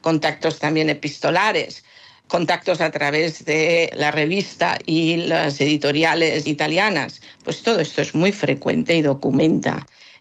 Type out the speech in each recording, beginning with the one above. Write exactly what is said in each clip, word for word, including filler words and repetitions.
contactos también epistolares, contactos a través de la revista y las editoriales italianas, pues todo esto es muy frecuente y documenta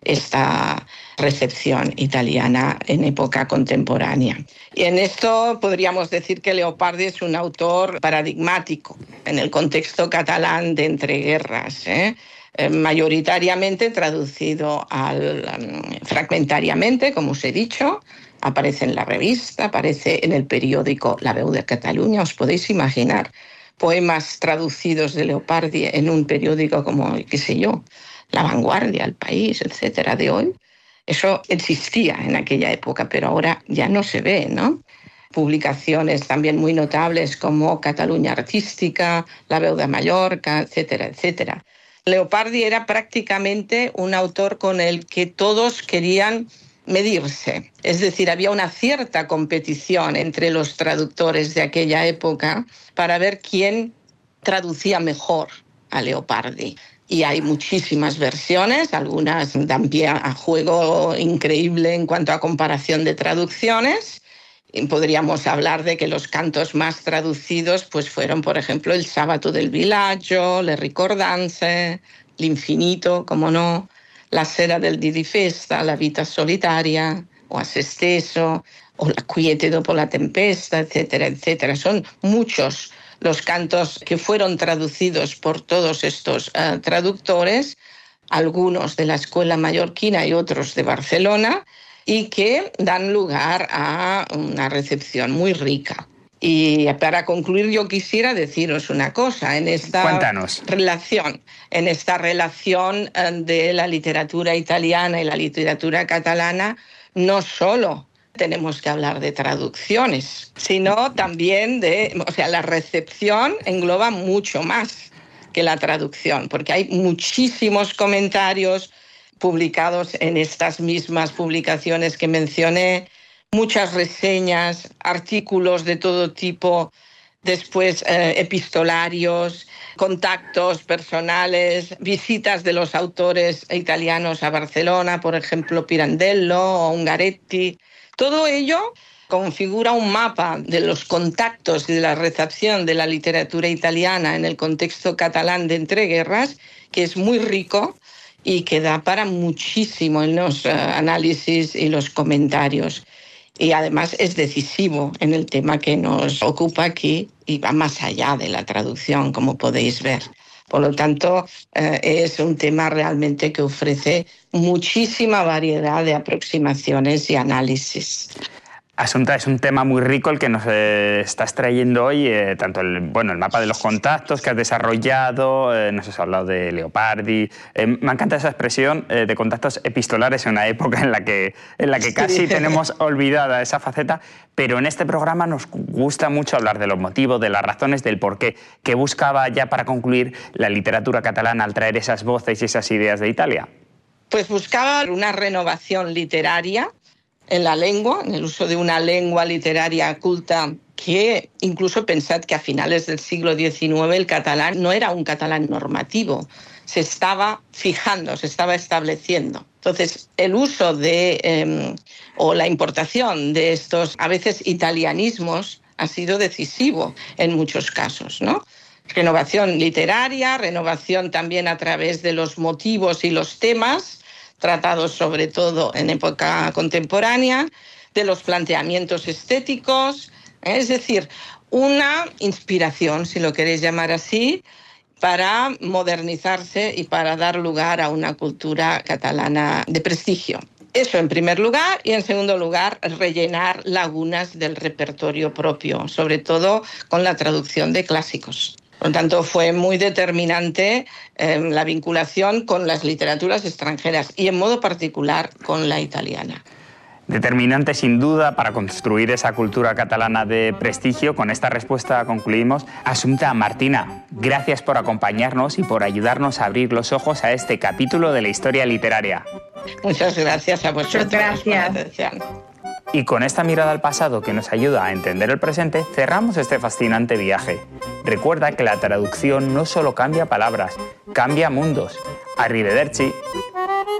esta recepción italiana en época contemporánea. Y en esto podríamos decir que Leopardi es un autor paradigmático en el contexto catalán de entreguerras, ¿eh? Eh, mayoritariamente traducido al, um, fragmentariamente, como os he dicho. Aparece en la revista, aparece en el periódico La Veu de Catalunya. Os podéis imaginar poemas traducidos de Leopardi en un periódico como, qué sé yo, La Vanguardia, El País, etcétera, de hoy. Eso existía en aquella época, pero ahora ya no se ve, ¿no? Publicaciones también muy notables como Catalunya Artística, La Veu de Mallorca, etcétera, etcétera. Leopardi era prácticamente un autor con el que todos querían medirse. Es decir, había una cierta competición entre los traductores de aquella época para ver quién traducía mejor a Leopardi. Y hay muchísimas versiones, algunas dan pie a juego increíble en cuanto a comparación de traducciones. Y podríamos hablar de que los cantos más traducidos pues fueron, por ejemplo, El Sabato del Villaggio, Le Ricordanze, L'Infinito, como no, La sera del dì di festa, La vita solitaria, o A se stesso, o La quiete dopo la tempesta, etcétera, etcétera. Son muchos los cantos que fueron traducidos por todos estos uh, traductores, algunos de la escuela mallorquina y otros de Barcelona, y que dan lugar a una recepción muy rica. Y para concluir, yo quisiera deciros una cosa. En esta Cuéntanos. relación, en esta relación de la literatura italiana y la literatura catalana, no solo tenemos que hablar de traducciones, sino también de, o sea, la recepción engloba mucho más que la traducción, porque hay muchísimos comentarios publicados en estas mismas publicaciones que mencioné, muchas reseñas, artículos de todo tipo, después eh, epistolarios, contactos personales, visitas de los autores italianos a Barcelona, por ejemplo, Pirandello o Ungaretti. Todo ello configura un mapa de los contactos y de la recepción de la literatura italiana en el contexto catalán de entreguerras, que es muy rico y que da para muchísimo en los uh, análisis y los comentarios. Y además es decisivo en el tema que nos ocupa aquí y va más allá de la traducción, como podéis ver. Por lo tanto, eh, es un tema realmente que ofrece muchísima variedad de aproximaciones y análisis. Asunta, es un tema muy rico el que nos eh, estás trayendo hoy, eh, tanto el, bueno, el mapa de los contactos que has desarrollado, eh, nos has hablado de Leopardi. Eh, me encanta esa expresión eh, de contactos epistolares en una época en la que, en la que casi sí. tenemos olvidada esa faceta, pero en este programa nos gusta mucho hablar de los motivos, de las razones, del porqué. ¿Qué buscaba ya para concluir la literatura catalana al traer esas voces y esas ideas de Italia? Pues buscaba una renovación literaria en la lengua, en el uso de una lengua literaria culta, que incluso pensad que a finales del siglo diecinueve el catalán no era un catalán normativo, se estaba fijando, se estaba estableciendo. Entonces, el uso de, eh, o la importación de estos, a veces, italianismos ha sido decisivo en muchos casos, ¿no? Renovación literaria, renovación también a través de los motivos y los temas, tratados sobre todo en época contemporánea, de los planteamientos estéticos, ¿eh? Es decir, una inspiración, si lo queréis llamar así, para modernizarse y para dar lugar a una cultura catalana de prestigio. Eso en primer lugar, y en segundo lugar, rellenar lagunas del repertorio propio, sobre todo con la traducción de clásicos. Por lo tanto, fue muy determinante eh, la vinculación con las literaturas extranjeras y, en modo particular, con la italiana. Determinante, sin duda, para construir esa cultura catalana de prestigio. Con esta respuesta concluimos. Assumpta Martina, gracias por acompañarnos y por ayudarnos a abrir los ojos a este capítulo de la historia literaria. Muchas gracias a vosotros. Muchas gracias. Por la atención. Y con esta mirada al pasado que nos ayuda a entender el presente, cerramos este fascinante viaje. Recuerda que la traducción no solo cambia palabras, cambia mundos. Arrivederci.